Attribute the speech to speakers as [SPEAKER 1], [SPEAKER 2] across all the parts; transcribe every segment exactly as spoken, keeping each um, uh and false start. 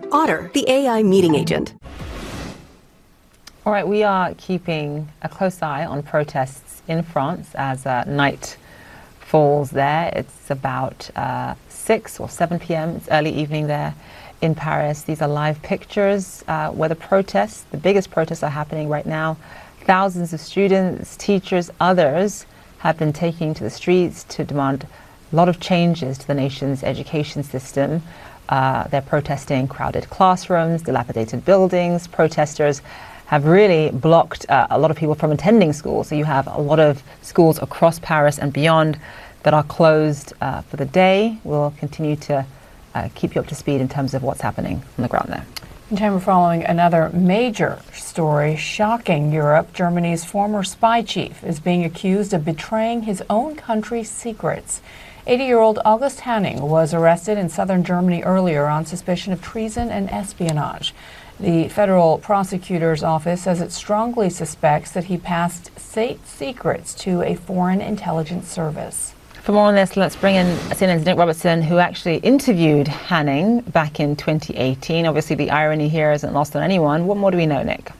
[SPEAKER 1] Otter, the A I meeting agent.
[SPEAKER 2] All right, we are keeping a close eye on protests in France as uh, night falls there. It's about uh, six or seven p m It's early evening there in Paris. These are live pictures uh, where the protests, the biggest protests are happening right now. Thousands of students, teachers, others have been taking to the streets to demand a lot of changes to the nation's education system. Uh, they're protesting crowded classrooms, dilapidated buildings. Protesters have really blocked uh, a lot of people from attending school. So you have a lot of schools across Paris and beyond that are closed uh, for the day. We'll continue to uh, keep you up to speed in terms of what's happening on the ground there.
[SPEAKER 3] In time, we're following another major story shocking Europe. Germany's former spy chief is being accused of betraying his own country's secrets. eighty-year-old August Hanning was arrested in southern Germany earlier on suspicion of treason and espionage. The federal prosecutor's office says it strongly suspects that he passed state secrets to a foreign intelligence service.
[SPEAKER 2] For more on this, let's bring in C N N's Nick Robertson, who actually interviewed Hanning back in twenty eighteen. Obviously, the irony here isn't lost on anyone. What more do we know, Nick?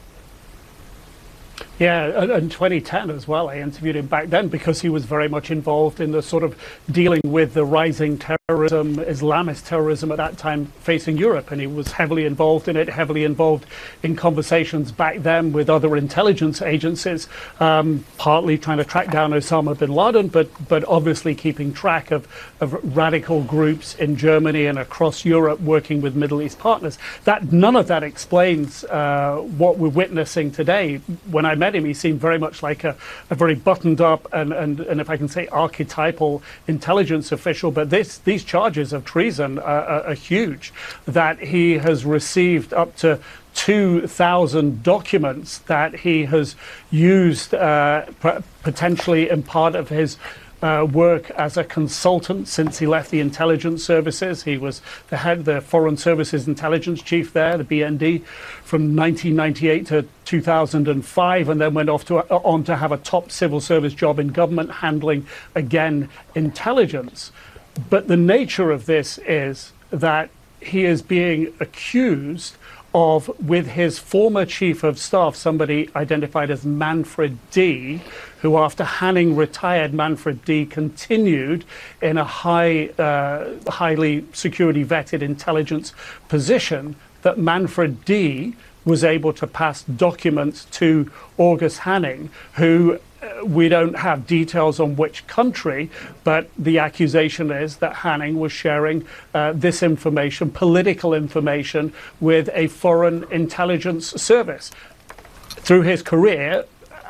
[SPEAKER 4] Yeah, in twenty ten as well, I interviewed him back then because he was very much involved in the sort of dealing with the rising terrorism, Islamist terrorism at that time facing Europe. And he was heavily involved in it, heavily involved in conversations back then with other intelligence agencies, um, partly trying to track down Osama bin Laden, but but obviously keeping track of, of radical groups in Germany and across Europe working with Middle East partners. That none of that explains uh, what we're witnessing today. When I met him, he seemed very much like a, a very buttoned up and, and, and if I can say archetypal intelligence official. But this, these charges of treason are, are, are huge, that he has received up to two thousand documents that he has used uh, potentially in part of his Uh, work as a consultant since he left the intelligence services. He was the head, the Foreign Services Intelligence Chief there, the B N D, from nineteen ninety-eight to two thousand five, and then went off to uh, on to have a top civil service job in government handling, again, intelligence. But the nature of this is that he is being accused of, with his former chief of staff, somebody identified as Manfred D., who after Hanning retired, Manfred D. continued in a high, uh, highly security vetted intelligence position, that Manfred D. was able to pass documents to August Hanning, who uh, we don't have details on which country, but the accusation is that Hanning was sharing uh, this information, political information, with a foreign intelligence service. Through his career,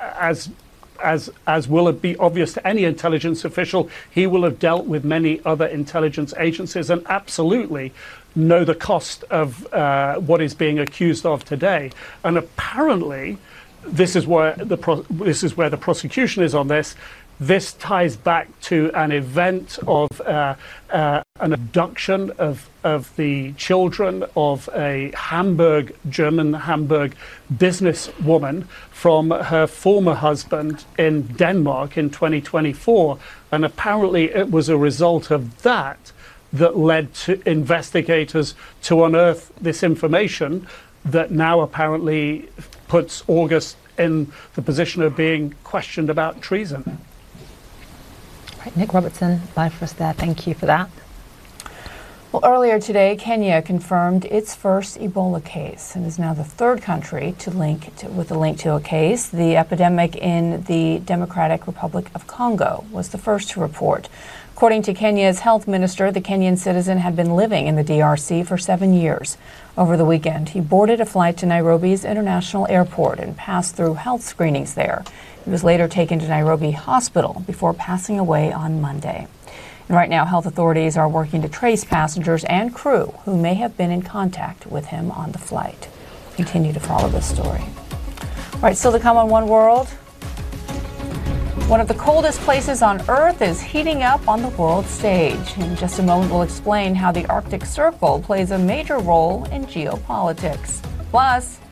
[SPEAKER 4] as As, as will it be obvious to any intelligence official, he will have dealt with many other intelligence agencies and absolutely know the cost of uh, what is being accused of today. And apparently, this is where the pro this is where the prosecution is on this. This ties back to an event of uh, uh, an abduction of, of the children of a Hamburg, German Hamburg businesswoman from her former husband in Denmark in twenty twenty-four. And apparently it was a result of that that led to investigators to unearth this information that now apparently puts August in the position of being questioned about treason.
[SPEAKER 2] Right, Nick Robertson, live for us there. Thank you for that.
[SPEAKER 3] Well, earlier today, Kenya confirmed its first Ebola case and is now the third country to link to, with a link to a case. The epidemic in the Democratic Republic of Congo was the first to report. According to Kenya's health minister, the Kenyan citizen had been living in the D R C for seven years. Over the weekend, he boarded a flight to Nairobi's International Airport and passed through health screenings there. He was later taken to Nairobi Hospital before passing away on Monday. And right now, health authorities are working to trace passengers and crew who may have been in contact with him on the flight. Continue to follow this story. All right, still to come on One World. One of the coldest places on Earth is heating up on the world stage. In just a moment, we'll explain how the Arctic Circle plays a major role in geopolitics. Plus,